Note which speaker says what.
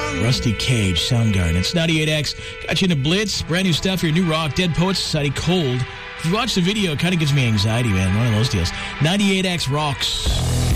Speaker 1: Rusty Cage, Soundgarden. It's 98X. Got you into Blitz. Brand new stuff here. New rock. Dead Poets Society, Cold. If you watch the video, it kind of gives me anxiety, man. One of those deals. 98X rocks.